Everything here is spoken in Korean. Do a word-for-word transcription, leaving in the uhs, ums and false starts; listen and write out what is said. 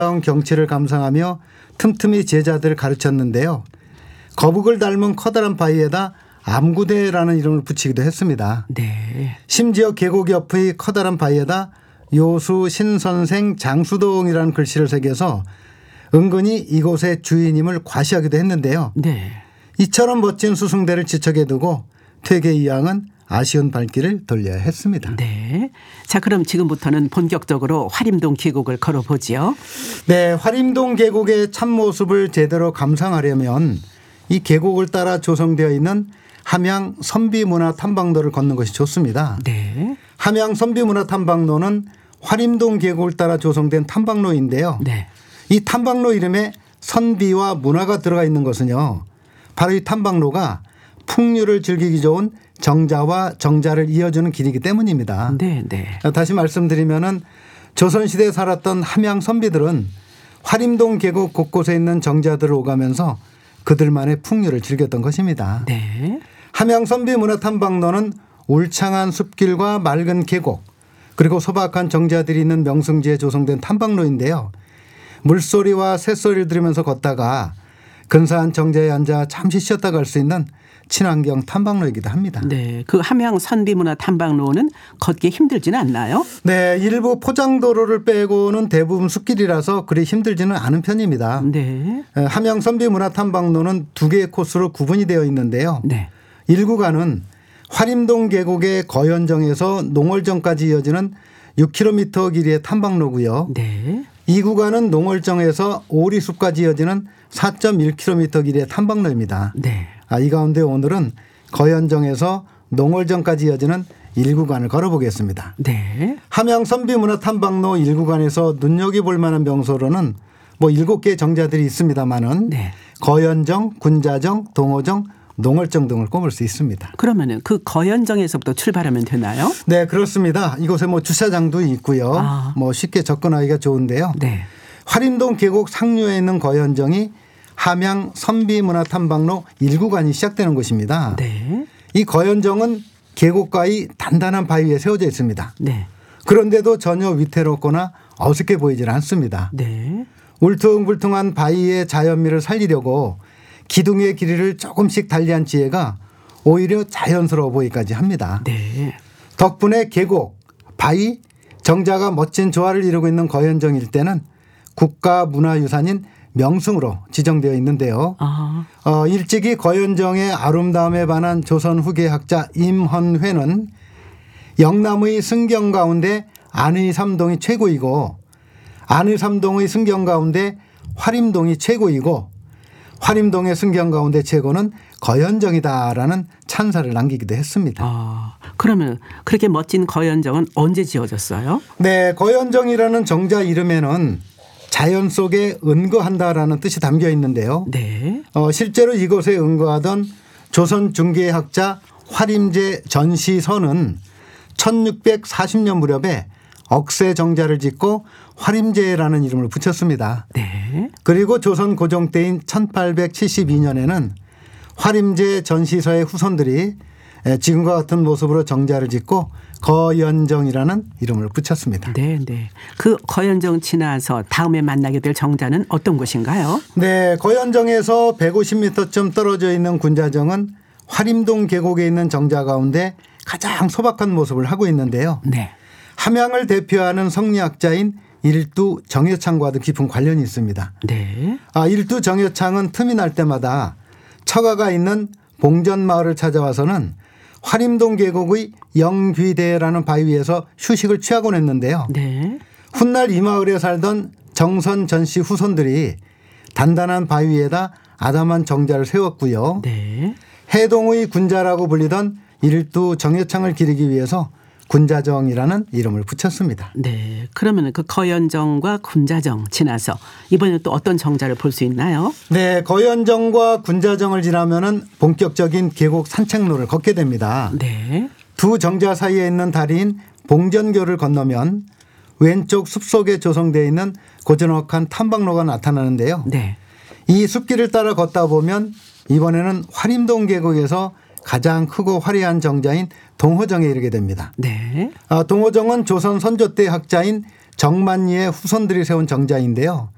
경치를 감상하며 틈틈이 제자들을 가르쳤는데요. 거북을 닮은 커다란 바위에다 암구대라는 이름을 붙이기도 했습니다. 네. 심지어 계곡 옆의 커다란 바위에다 요수 신선생 장수동이라는 글씨를 새겨서 은근히 이곳의 주인임을 과시하기도 했는데요. 네. 이처럼 멋진 수승대를 지척에 두고 퇴계 이황은 아쉬운 발길을 돌려야 했습니다. 네. 자, 그럼 지금부터는 본격적으로 화림동 계곡을 걸어보지요. 네, 화림동 계곡의 참모습을 제대로 감상하려면 이 계곡을 따라 조성되어 있는 함양 선비문화탐방로를 걷는 것이 좋습니다. 네. 함양 선비문화탐방로는 화림동 계곡을 따라 조성된 탐방로인데요. 네. 이 탐방로 이름에 선비와 문화가 들어가 있는 것은요, 바로 이 탐방로가 풍류를 즐기기 좋은 정자와 정자를 이어주는 길이기 때문입니다. 네, 네. 다시 말씀드리면은 조선시대에 살았던 함양 선비들은 화림동 계곡 곳곳에 있는 정자들을 오가면서 그들만의 풍류를 즐겼던 것입니다. 네. 함양 선비문화탐방로는 울창한 숲길과 맑은 계곡 그리고 소박한 정자들이 있는 명승지에 조성된 탐방로인데요. 물소리와 새소리를 들으면서 걷다가 근사한 정자에 앉아 잠시 쉬었다 갈 수 있는 친환경 탐방로이기도 합니다. 네. 그 함양 선비문화 탐방로는 걷기 힘들지는 않나요? 네. 일부 포장도로를 빼고는 대부분 숲길이라서 그리 힘들지는 않은 편입니다. 네. 함양 선비문화탐방로는 두 개의 코스로 구분이 되어 있는데요. 네. 일 구간은 화림동 계곡의 거연정에서 농월정까지 이어지는 육 킬로미터 길이의 탐방로고요. 네. 이 구간은 농월정에서 오리숲까지 이어지는 사 점 일 킬로미터 길이의 탐방로입니다. 네. 아, 이 가운데 오늘은 거연정에서 농월정까지 이어지는 일 구간을 걸어보겠습니다. 네. 함양 선비문화탐방로 일 구간에서 눈여겨볼 만한 명소로는 뭐 일곱 개의 정자들이 있습니다만은 네. 거연정, 군자정, 동호정, 농월정 등을 꼽을 수 있습니다. 그러면은 그 거연정에서부터 출발하면 되나요? 네, 그렇습니다. 이곳에 뭐 주차장도 있고요. 아. 뭐 쉽게 접근하기가 좋은데요. 네. 화림동 계곡 상류에 있는 거연정이 함양 선비문화탐방로 일 구간이 시작되는 곳입니다. 네. 이 거연정은 계곡가의 단단한 바위 위에 세워져 있습니다. 네. 그런데도 전혀 위태롭거나 어색해 보이질 않습니다. 네. 울퉁불퉁한 바위의 자연미를 살리려고 기둥의 길이를 조금씩 달리한 지혜가 오히려 자연스러워 보이기까지 합니다. 네. 덕분에 계곡, 바위, 정자가 멋진 조화를 이루고 있는 거연정 일대는 국가문화유산인 명승으로 지정되어 있는데요. 아. 어, 일찍이 거연정의 아름다움에 반한 조선 후계 학자 임헌회는 영남의 승경 가운데 안의 삼동이 최고이고 안의 삼동의 승경 가운데 화림동이 최고이고 화림동의 승경 가운데 최고는 거연정이다라는 찬사를 남기기도 했습니다. 아, 그러면 그렇게 멋진 거연정은 언제 지어졌어요? 네, 거연정이라는 정자 이름에는 자연 속에 은거한다라는 뜻이 담겨 있는데요. 네. 어, 실제로 이곳에 은거하던 조선 중기학자 화림제 전시선은 천육백사십 년 무렵에 억새 정자를 짓고 화림제라는 이름을 붙였습니다. 네. 그리고 조선 고종 때인 천팔백칠십이 년에는 화림제 전시서의 후손들이 지금과 같은 모습으로 정자를 짓고 거연정이라는 이름을 붙였습니다. 네, 네. 그 거연정 지나서 다음에 만나게 될 정자는 어떤 곳인가요? 네, 거연정에서 백오십 미터쯤 떨어져 있는 군자정은 화림동 계곡에 있는 정자 가운데 가장 소박한 모습을 하고 있는데요. 네. 함양을 대표하는 성리학자인 일두 정여창과도 깊은 관련이 있습니다. 네. 아, 일두 정여창은 틈이 날 때마다 처가가 있는 봉전마을을 찾아와서는 화림동 계곡의 영귀대라는 바위 위에서 휴식을 취하곤 했는데요. 네. 훗날 이 마을에 살던 정선 전씨 후손들이 단단한 바위 위에다 아담한 정자를 세웠고요. 네. 해동의 군자라고 불리던 일두 정여창을 기리기 위해서 군자정이라는 이름을 붙였습니다. 네. 그러면 그 거연정과 군자정 지나서 이번에는 또 어떤 정자를 볼 수 있나요? 네, 거연정과 군자정을 지나면은 본격적인 계곡 산책로를 걷게 됩니다. 네. 두 정자 사이에 있는 다리인 봉전교를 건너면 왼쪽 숲속에 조성되어 있는 고즈넉한 탐방로가 나타나는데요. 네. 이 숲길을 따라 걷다 보면 이번에는 화림동 계곡에서 가장 크고 화려한 정자인 동호정에 이르게 됩니다. 네. 아, 동호정은 조선 선조 때 학자인 정만리의 후손들이 세운 정자인데요.